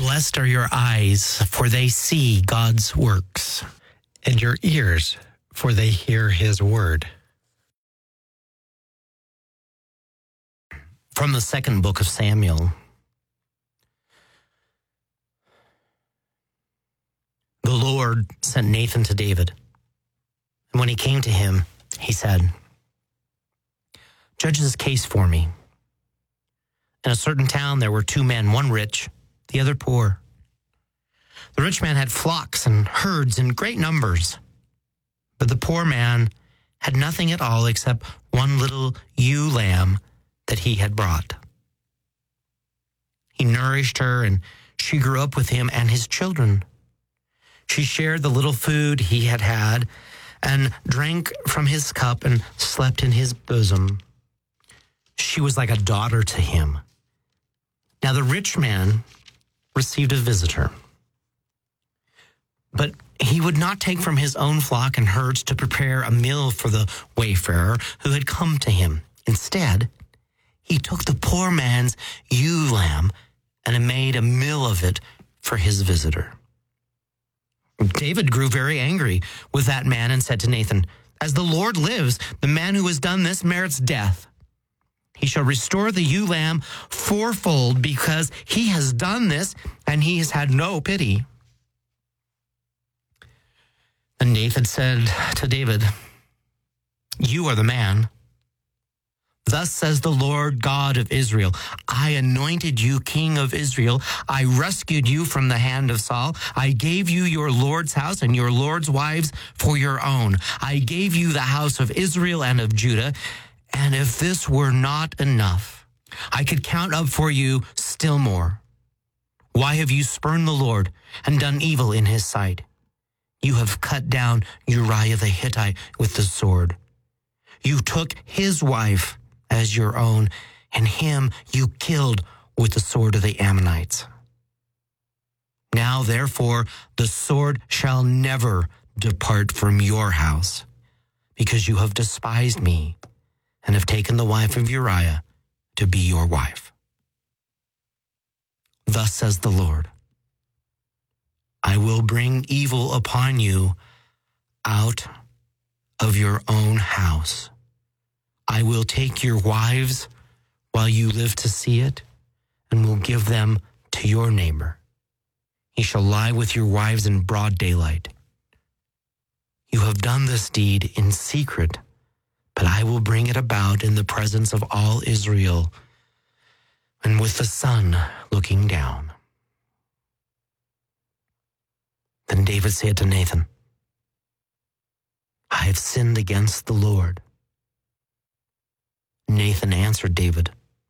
Blessed are your eyes, for they see God's works, and your ears, for they hear his word. From the second book of Samuel. The Lord sent Nathan to David, and when he came to him, he said, "Judge this case for me. In a certain town there were two men, one rich, the other poor. The rich man had flocks and herds in great numbers, but the poor man had nothing at all except one little ewe lamb that he had brought. He nourished her, and she grew up with him and his children. She shared the little food he had and drank from his cup and slept in his bosom. She was like a daughter to him. Now the rich man received a visitor, but he would not take from his own flock and herds to prepare a meal for the wayfarer who had come to him. Instead, he took the poor man's ewe lamb and made a meal of it for his visitor." David grew very angry with that man and said to Nathan, "As the Lord lives, the man who has done this merits death. He shall restore the ewe lamb fourfold because he has done this and he has had no pity." And Nathan said to David, "You are the man. Thus says the Lord God of Israel, I anointed you king of Israel. I rescued you from the hand of Saul. I gave you your Lord's house and your Lord's wives for your own. I gave you the house of Israel and of Judah. And if this were not enough, I could count up for you still more. Why have you spurned the Lord and done evil in his sight? You have cut down Uriah the Hittite with the sword. You took his wife as your own, and him you killed with the sword of the Ammonites. Now, therefore, the sword shall never depart from your house, because you have despised me and have taken the wife of Uriah to be your wife. Thus says the Lord, I will bring evil upon you out of your own house. I will take your wives while you live to see it, and will give them to your neighbor. He shall lie with your wives in broad daylight. You have done this deed in secret, but I will bring it about in the presence of all Israel, and with the sun looking down." Then David said to Nathan, "I have sinned against the Lord." Nathan answered David,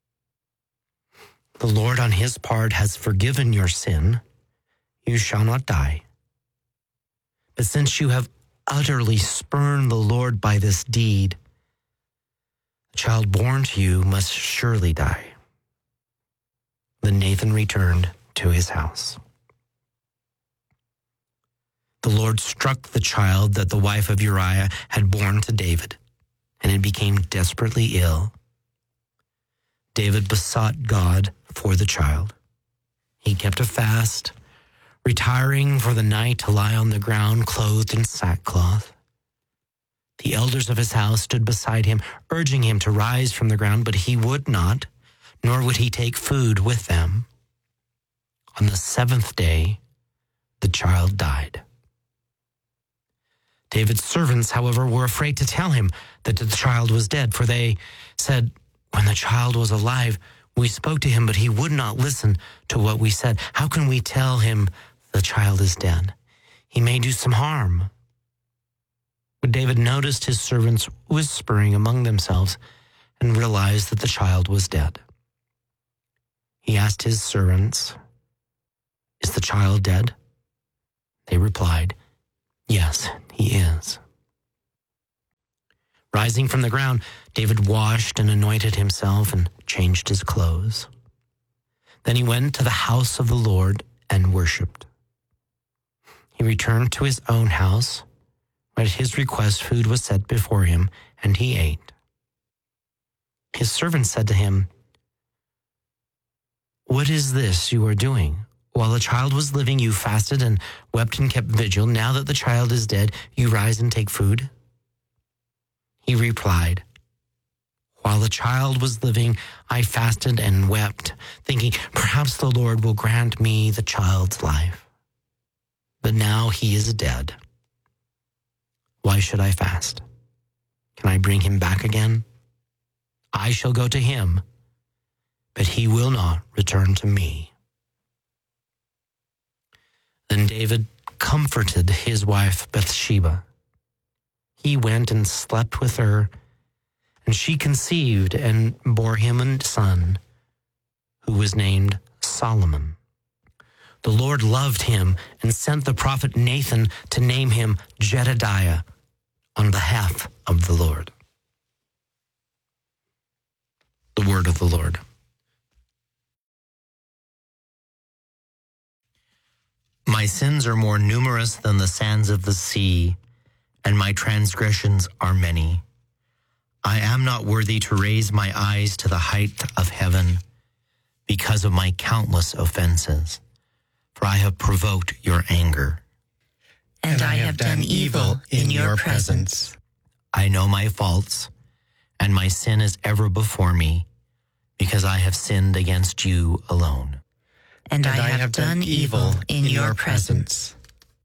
"The Lord on his part has forgiven your sin. You shall not die. But since you have utterly spurned the Lord by this deed, the child born to you must surely die." Then Nathan returned to his house. The Lord struck the child that the wife of Uriah had borne to David, and it became desperately ill. David besought God for the child. He kept a fast, retiring for the night to lie on the ground clothed in sackcloth. The elders of his house stood beside him, urging him to rise from the ground, but he would not, nor would he take food with them. On the seventh day, the child died. David's servants, however, were afraid to tell him that the child was dead, for they said, "When the child was alive, we spoke to him, but he would not listen to what we said. How can we tell him the child is dead? He may do some harm." But David noticed his servants whispering among themselves and realized that the child was dead. He asked his servants, "Is the child dead?" They replied, "Yes, he is." Rising from the ground, David washed and anointed himself and changed his clothes. Then he went to the house of the Lord and worshipped. He returned to his own house. At his request, food was set before him, and he ate. His servant said to him, "What is this you are doing? While the child was living, you fasted and wept and kept vigil. Now that the child is dead, you rise and take food?" He replied, "While the child was living, I fasted and wept, thinking, perhaps the Lord will grant me the child's life. But now he is dead. Why should I fast? Can I bring him back again? I shall go to him, but he will not return to me." Then David comforted his wife Bathsheba. He went and slept with her, and she conceived and bore him a son, who was named Solomon. The Lord loved him and sent the prophet Nathan to name him Jedediah on behalf of the Lord. The word of the Lord. My sins are more numerous than the sands of the sea, and my transgressions are many. I am not worthy to raise my eyes to the height of heaven because of my countless offenses, for I have provoked your anger. And I have done evil in your presence. I know my faults, and my sin is ever before me, because I have sinned against you alone. And I have done evil in your presence.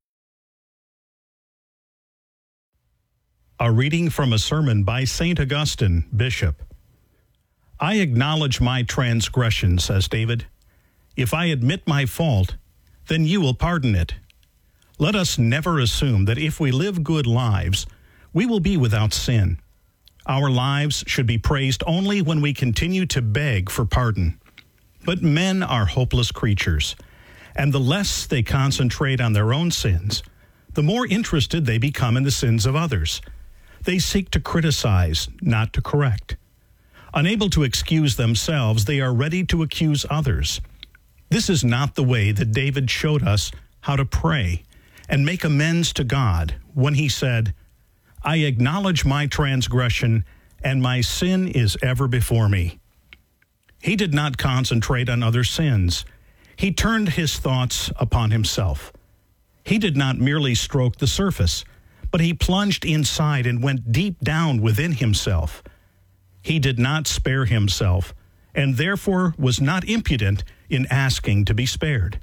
A reading from a sermon by St. Augustine, Bishop. I acknowledge my transgression, says David. If I admit my fault, then you will pardon it. Let us never assume that if we live good lives, we will be without sin. Our lives should be praised only when we continue to beg for pardon. But men are hopeless creatures, and the less they concentrate on their own sins, the more interested they become in the sins of others. They seek to criticize, not to correct. Unable to excuse themselves, they are ready to accuse others. This is not the way that David showed us how to pray and make amends to God when he said, I acknowledge my transgression, and my sin is ever before me. He did not concentrate on other sins. He turned his thoughts upon himself. He did not merely stroke the surface, but he plunged inside and went deep down within himself. He did not spare himself, and therefore was not impudent in asking to be spared.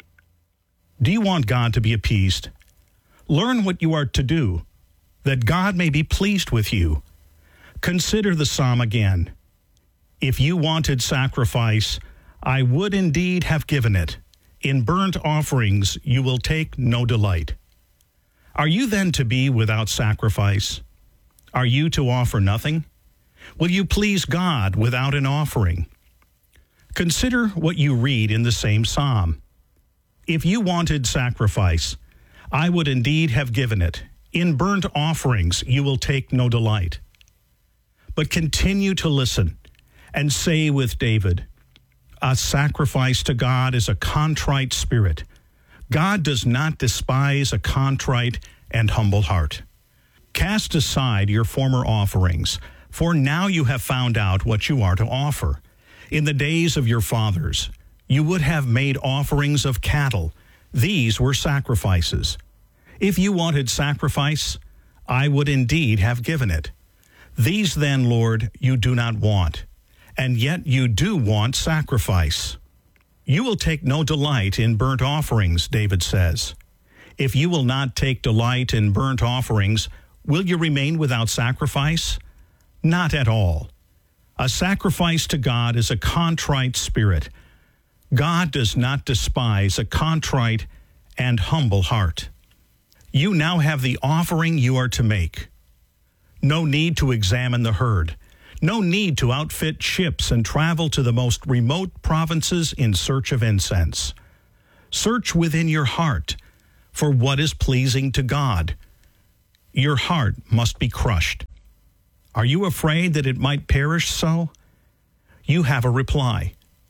Do you want God to be appeased? Learn what you are to do, that God may be pleased with you. Consider the psalm again. If you wanted sacrifice, I would indeed have given it. In burnt offerings you will take no delight. Are you then to be without sacrifice? Are you to offer nothing? Will you please God without an offering? Consider what you read in the same psalm. If you wanted sacrifice, I would indeed have given it. In burnt offerings you will take no delight. But continue to listen and say with David, a sacrifice to God is a contrite spirit. God does not despise a contrite and humble heart. Cast aside your former offerings, for now you have found out what you are to offer. In the days of your fathers, you would have made offerings of cattle. These were sacrifices. If you wanted sacrifice, I would indeed have given it. These then, Lord, you do not want, and yet you do want sacrifice. You will take no delight in burnt offerings, David says. If you will not take delight in burnt offerings, will you remain without sacrifice? Not at all. A sacrifice to God is a contrite spirit. God does not despise a contrite and humble heart. You now have the offering you are to make. No need to examine the herd. No need to outfit ships and travel to the most remote provinces in search of incense. Search within your heart for what is pleasing to God. Your heart must be crushed. Are you afraid that it might perish so? You have a reply.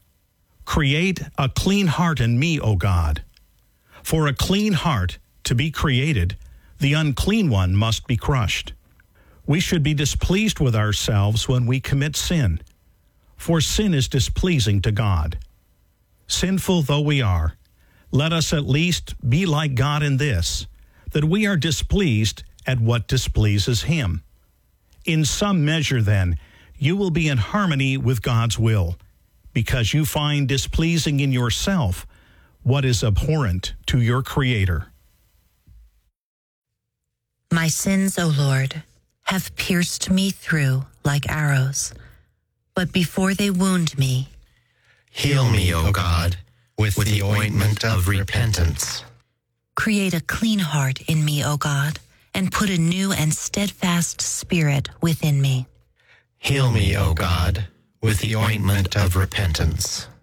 Create a clean heart in me, O God. For a clean heart to be created, the unclean one must be crushed. We should be displeased with ourselves when we commit sin, for sin is displeasing to God. Sinful though we are, Let us at least be like God in this, that we are displeased at what displeases him. In some measure, then, you will be in harmony with God's will, because you find displeasing in yourself what is abhorrent to your Creator. My sins, O Lord, have pierced me through like arrows, but before they wound me, heal me, O God, with the ointment of repentance. Create a clean heart in me, O God, and put a new and steadfast spirit within me. Heal me, O God, with the ointment of repentance.